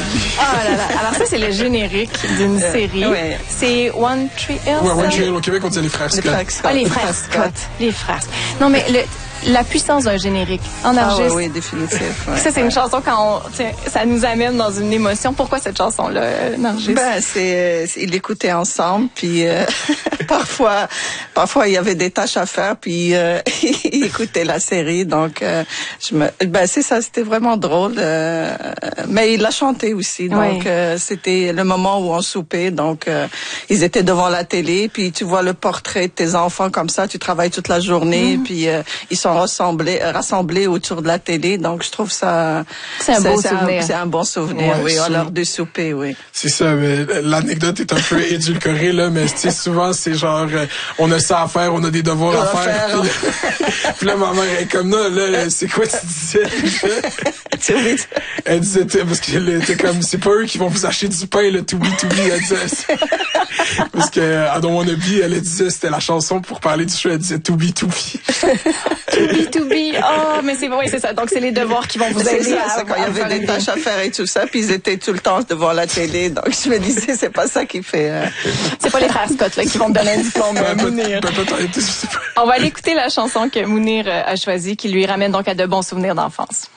Ah là là. Alors ça, c'est le générique d'une série. Ouais. C'est One Tree Hill. Ouais, One Tree Hill. Au Québec, on dit les frères Scott. Ah, les frères Scott. Les frères Scott. Non, mais la puissance d'un générique en enregistre. Oui, définitif. Ouais. Ça, c'est une chanson ça nous amène dans une émotion. Pourquoi cette chanson-là, Nargis? Ils l'écoutaient ensemble, puis parfois il y avait des tâches à faire, puis ils écoutaient la série, donc c'est ça, c'était vraiment drôle. Mais il l'a chanté aussi, donc c'était le moment où on soupait, donc ils étaient devant la télé, puis tu vois le portrait de tes enfants comme ça, tu travailles toute la journée, puis ils sont rassemblés autour de la télé, donc je trouve ça c'est un beau souvenir. C'est un bon souvenir, oui, à l'heure du souper, oui. C'est ça, mais l'anecdote est un peu édulcorée là, mais tu sais souvent c'est genre on a ça à faire, on a des devoirs à faire. Puis là ma mère est comme là c'est quoi tu disais? Elle disait parce qu'elle était comme c'est pas eux qui vont vous acheter du pain le to be elle disait. Parce que I Don't Wanna Be, elle disait c'était la chanson pour parler du show, elle disait to be. To be. Oh, mais c'est vrai, c'est ça. Donc, c'est les devoirs qui vont vous aider à quand il y avait des tâches à faire et tout ça, puis ils étaient tout le temps devant la télé. Donc, je me disais, c'est pas ça qui fait... C'est pas les frères Scott, là, qui vont te donner un diplôme, Mounir. On va aller écouter la chanson que Mounir a choisie, qui lui ramène donc à de bons souvenirs d'enfance.